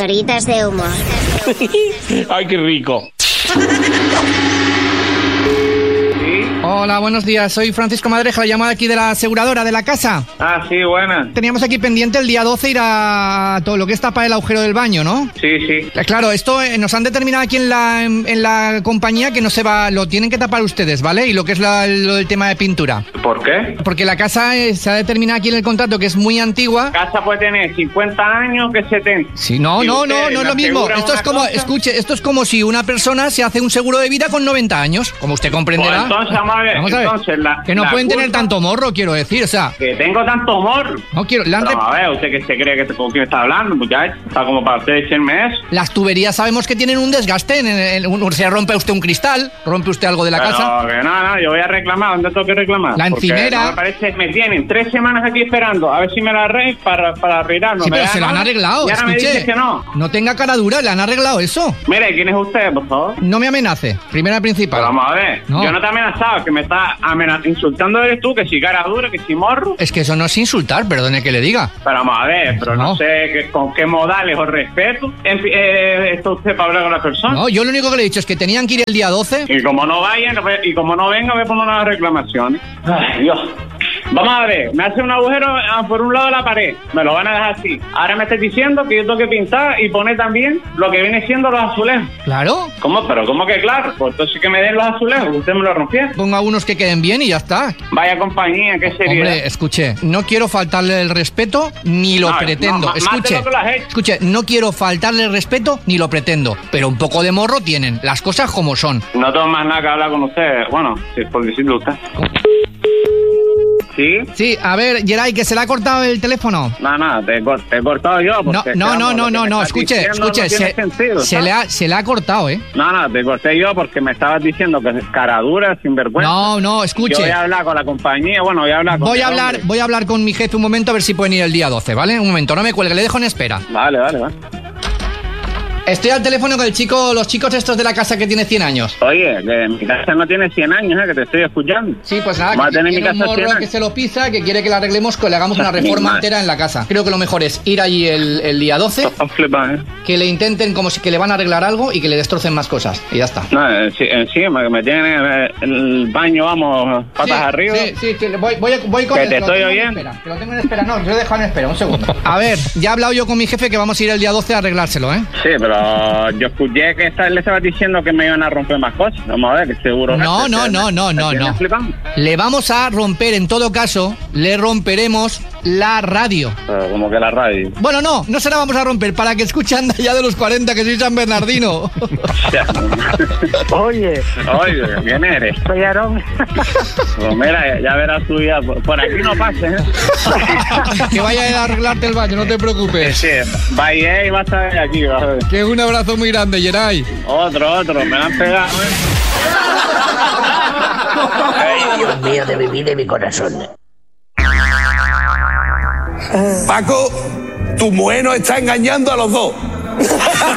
Pildoritas de humor. Ay, qué rico. Hola, buenos días. Soy Francisco Madreja, la llamada aquí de la aseguradora de la casa. Ah, sí, buena. Teníamos aquí pendiente el día 12 ir a todo lo que es tapar el agujero del baño, ¿no? Sí, sí. Claro, esto nos han determinado aquí en la compañía que no se va, lo tienen que tapar ustedes, ¿vale? Y lo que es lo del tema de pintura. ¿Por qué? Porque la casa se ha determinado aquí en el contrato que es muy antigua. La casa puede tener 50 años que 70. Sí, no es lo mismo. Esto es como, escuche, esto es como si una persona se hace un seguro de vida con 90 años, como usted comprenderá. Pues entonces, vamos a ver. Entonces, que no pueden tener tanto morro, quiero decir, o sea... Que tengo tanto morro. No quiero... Pero a ver, ¿usted que se cree que con quién está hablando? Pues ya está como para usted decirme eso. Las tuberías sabemos que tienen un desgaste, se rompe usted un cristal, rompe usted algo de la casa... Que no, yo voy a reclamar, ¿dónde tengo que reclamar? La encimera... No me parece, me tienen 3 semanas aquí esperando, a ver si me la arreglan para arreglarlo. Sí, pero se lo han arreglado, y ahora escuche, me dice que no. No tenga cara dura, le han arreglado eso. Mire, ¿quién es usted, por favor? No me amenace, primera principal. Pero vamos a ver, no. Yo no te he amenazado, que me está insultando eres tú, que si cara dura, que si morro. Es que eso no es insultar, perdone que le diga. Pero vamos a ver, pero no sé con qué modales o respeto está usted para hablar con la persona. No, yo lo único que le he dicho es que tenían que ir el día 12. Y como no vayan, y como no venga, voy a poner unas reclamaciones. Ay, Dios. Vamos a ver, me hace un agujero por un lado de la pared, me lo van a dejar así. Ahora me estás diciendo que yo tengo que pintar y poner también lo que viene siendo los azulejos. Claro. ¿Cómo? ¿Pero cómo que claro? Pues entonces que me den los azulejos, usted me lo rompió. Ponga unos que queden bien y ya está. Vaya compañía, ¿qué sería? Hombre, escuche, no quiero faltarle el respeto ni lo pretendo. Escuche, no quiero faltarle el respeto ni lo pretendo, pero un poco de morro tienen, las cosas como son. No tengo más nada que hablar con usted, bueno, si es por decirlo usted. ¿Sí? Sí, a ver, Geray, que se le ha cortado el teléfono. No, te he cortado yo. No, escuche, se le ha cortado, ¿eh? No, te corté yo porque me estabas diciendo que es cara dura, sinvergüenza. No, escuche. Yo voy a hablar con la compañía, voy a hablar con... Voy a hablar con mi jefe un momento a ver si pueden ir el día 12, ¿vale? Un momento, no me cuelgue, le dejo en espera. Vale. Estoy al teléfono con los chicos estos de la casa que tiene 100 años. Oye, que mi casa no tiene 100 años, que te estoy escuchando. Sí, pues nada, que tiene un morro que se lo pisa, que quiere que la arreglemos, que le hagamos una reforma entera en la casa. Creo que lo mejor es ir allí el día 12, que le intenten como si que le van a arreglar algo y que le destrocen más cosas. Y ya está. No, sí, me tienen el baño, vamos, patas arriba. Sí, voy con que él. te estoy oyendo. Que lo tengo en espera, no, yo lo he dejado en espera, un segundo. A ver, ya he hablado yo con mi jefe que vamos a ir el día 12 a arreglárselo, ¿eh? Sí, pero yo escuché que le estaba diciendo que me iban a romper más cosas. Vamos a ver, que seguro... No. Le vamos a romper, en todo caso, le romperemos la radio. Pero, ¿cómo que la radio? Bueno, no se la vamos a romper, para que escuchen ya de los 40, que soy San Bernardino. Oye, ¿quién eres? soy Aarón. Pues mira, ya verás tu vida. Por aquí no pases, ¿eh? Que vaya a arreglarte el baño, no te preocupes. Sí, vaya y vas a ver aquí, vas a ver. Que un abrazo muy grande, Geray. Otro, me lo han pegado, ¿eh? Ay, Dios mío, de mi vida y mi corazón. Paco, tu mujer nos está engañando a los dos.